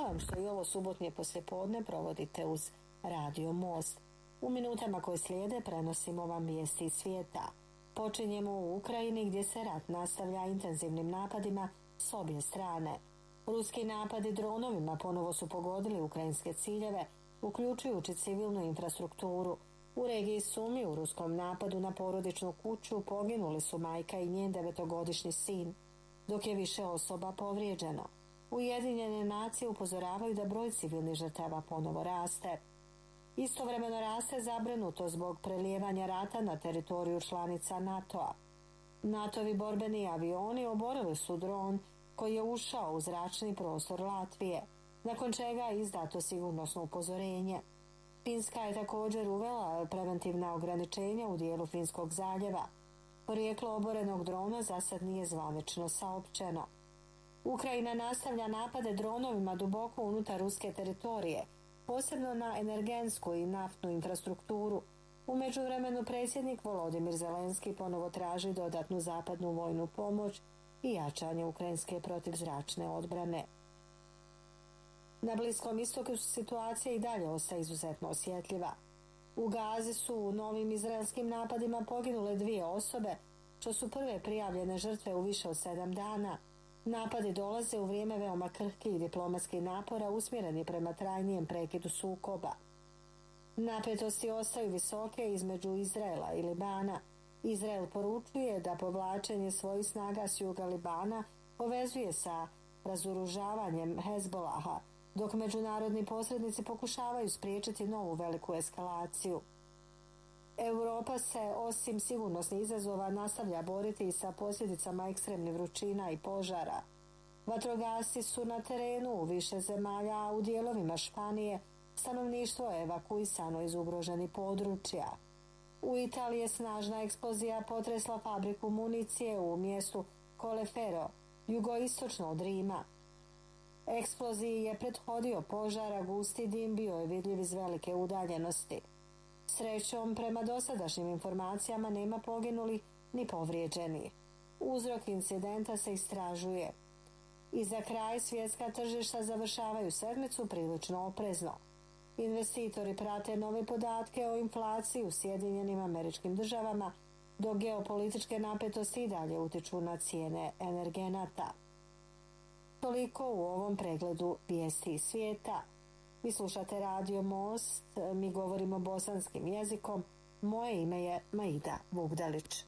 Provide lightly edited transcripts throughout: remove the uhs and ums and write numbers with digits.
vam što i ovo subotnje poslijepodne provodite uz Radio Most. U minutama koje slijede prenosimo vam vijesti iz svijeta. Počinjemo u Ukrajini gdje se rat nastavlja intenzivnim napadima s obje strane. Ruski napadi dronovima ponovo su pogodili ukrajinske ciljeve, uključujući civilnu infrastrukturu. U regiji Sumi u ruskom napadu na porodičnu kuću poginuli su majka i njen 9-godišnji sin, dok je više osoba povrijeđeno. Ujedinjene nacije upozoravaju da broj civilnih žrtava ponovo raste. Istovremeno raste zabrinutost zbog prelijevanja rata na teritoriju članica NATO-a. NATO-vi borbeni avioni oborili su dron koji je ušao u zračni prostor Latvije, nakon čega je izdato sigurnosno upozorenje. Finska je također uvela preventivna ograničenja u dijelu Finskog zaljeva. Porijeklo oborenog drona zasad nije zvanično saopćeno. Ukrajina nastavlja napade dronovima duboko unutar ruske teritorije, posebno na energetsku i naftnu infrastrukturu. U međuvremenu predsjednik Volodimir Zelenski ponovo traži dodatnu zapadnu vojnu pomoć i jačanje ukrajinske protivzračne odbrane. Na Bliskom istoku situacija i dalje ostaje izuzetno osjetljiva. U Gazi su u novim izraelskim napadima poginule 2 osobe, što su prve prijavljene žrtve u više od 7 dana. Napadi dolaze u vrijeme veoma krhkih diplomatskih napora usmjereni prema trajnijem prekidu sukoba. Napetosti ostaju visoke između Izraela i Libana. Izrael poručuje da povlačenje svojih snaga s juga Libana povezuje sa razoružavanjem Hezbolaha, dok međunarodni posrednici pokušavaju spriječiti novu veliku eskalaciju. Europa se osim sigurnosnih izazova nastavlja boriti i sa posljedicama ekstremnih vrućina i požara. Vatrogasci su na terenu u više zemalja, a u dijelovima Španije stanovništvo je evakuisano iz ugroženih područja. U Italiji je snažna eksplozija potresla fabriku municije u mjestu Colleferro, jugoistočno od Rima. Eksploziji je prethodio požar, a gusti dim bio je vidljiv iz velike udaljenosti. Srećom, prema dosadašnjim informacijama nema poginuli ni povrijeđeni. Uzrok incidenta se istražuje. I za kraj svjetska tržišta završavaju sedmicu prilično oprezno. Investitori prate nove podatke o inflaciji u Sjedinjenim Američkim Državama, dok geopolitičke napetosti i dalje utječu na cijene energenata. Toliko u ovom pregledu vijesti iz svijeta. Vi slušate Radio Most, mi govorimo bosanskim jezikom. Moje ime je Maida Vugdalić.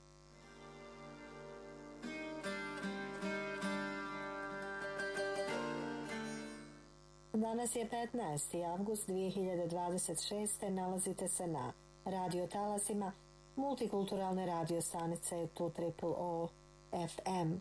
Danas je 15. avgust 2026. Nalazite se na radio talasima multikulturalne radio stanice TUO FM.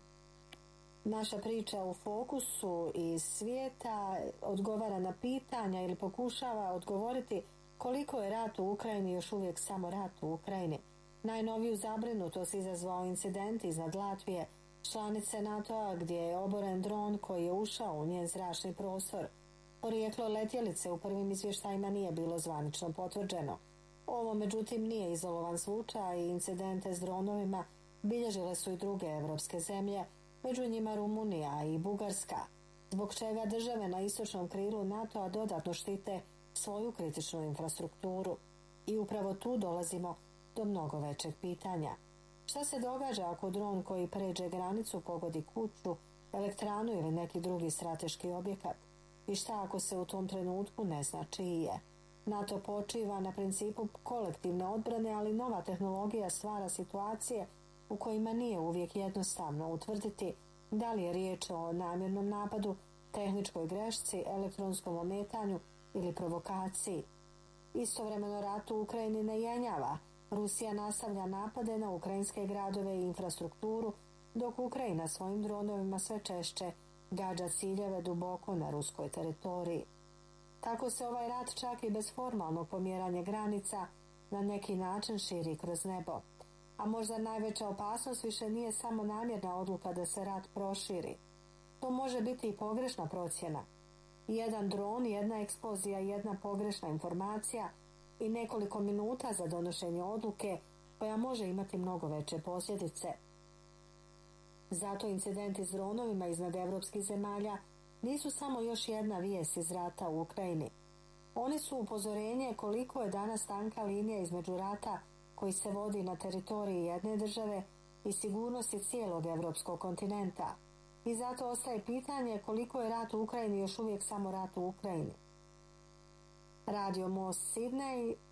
Naša priča u fokusu iz svijeta odgovara na pitanja ili pokušava odgovoriti koliko je rat u Ukrajini još uvijek samo rat u Ukrajini. Najnoviju zabrinutost izazvao incident iznad Latvije, članice NATO-a, gdje je oboren dron koji je ušao u njen zračni prostor. Porijeklo letjelice u prvim izvještajima nije bilo zvanično potvrđeno. Ovo međutim nije izolovan slučaj i incidente s dronovima bilježile su i druge evropske zemlje, među njima Rumunija i Bugarska, zbog čega države na istočnom krilu NATO-a dodatno štite svoju kritičnu infrastrukturu. I upravo tu dolazimo do mnogo većeg pitanja. Šta se događa ako dron koji pređe granicu pogodi kuću, elektranu ili neki drugi strateški objekat? I šta ako se u tom trenutku ne zna čiji je? NATO počiva na principu kolektivne odbrane, ali nova tehnologija stvara situacije u kojima nije uvijek jednostavno utvrditi da li je riječ o namjernom napadu, tehničkoj grešci, elektronskom ometanju ili provokaciji. Istovremeno rat u Ukrajini ne jenjava. Rusija nastavlja napade na ukrajinske gradove i infrastrukturu, dok Ukrajina svojim dronovima sve češće gađa ciljeve duboko na ruskoj teritoriji. Tako se ovaj rat čak i bez formalnog pomjeranja granica na neki način širi kroz nebo. A možda najveća opasnost više nije samo namjerna odluka da se rat proširi. To može biti i pogrešna procjena. Jedan dron, jedna eksplozija, jedna pogrešna informacija i nekoliko minuta za donošenje odluke koja može imati mnogo veće posljedice. Zato incidenti s dronovima iznad evropskih zemalja nisu samo još jedna vijest iz rata u Ukrajini. Oni su upozorenje koliko je danas tanka linija između rata koji se vodi na teritoriji jedne države i sigurnosti cijelog europskog kontinenta. I zato ostaje pitanje koliko je rat u Ukrajini još uvijek samo rat u Ukrajini. Radio Most Sydney,